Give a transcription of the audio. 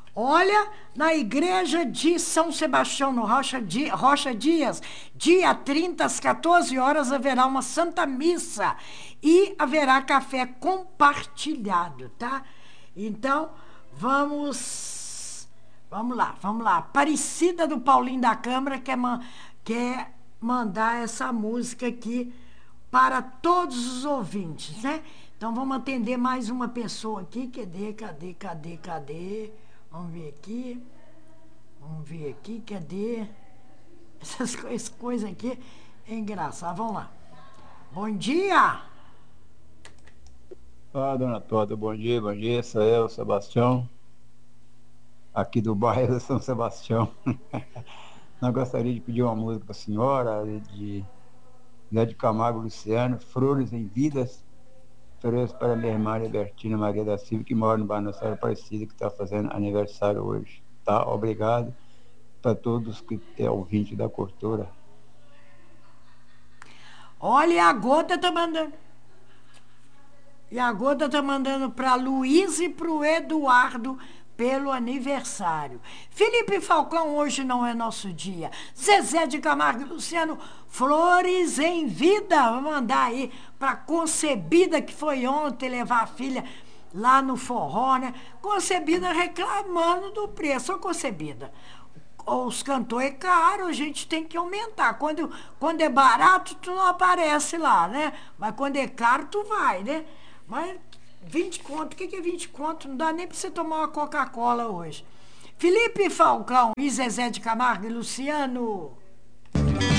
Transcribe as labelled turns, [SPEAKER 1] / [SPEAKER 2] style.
[SPEAKER 1] Olha, na igreja de São Sebastião, no Rocha Dias, dia 30 às 14 horas, haverá uma Santa Missa e haverá café compartilhado, tá? Então, vamos lá. Aparecida do Paulinho da Câmara quer mandar essa música aqui para todos os ouvintes, né? Então vamos atender mais uma pessoa aqui. Cadê? Vamos ver aqui. Cadê? Essas coisas aqui é engraçado. Vamos lá. Bom dia!
[SPEAKER 2] Ah, dona Tota, bom dia, sou eu, Sebastião, aqui do bairro São Sebastião. Nós gostaria de pedir uma música para a senhora, de Zé de Camargo e Luciano, Flores em Vidas, flores para minha irmã Libertina Maria da Silva, que mora no bairro Nossa Senhora Aparecida, que está fazendo aniversário hoje. Tá? Obrigado para todos que é ouvinte da cultura.
[SPEAKER 1] Olha, a gota tá mandando. E a Goda tá mandando para Luiz e para o Eduardo pelo aniversário. Felipe Falcão, hoje não é nosso dia. Zezé de Camargo e Luciano, flores em vida. Vou mandar aí para Concebida, que foi ontem levar a filha lá no forró, né? Concebida reclamando do preço. Ô, Concebida, os cantores é caro, a gente tem que aumentar. Quando é barato, tu não aparece lá, né? Mas quando é caro, tu vai, né? Mas 20 conto, o que é 20 conto? Não dá nem pra você tomar uma Coca-Cola hoje. Felipe Falcão e Zezé de Camargo e Luciano.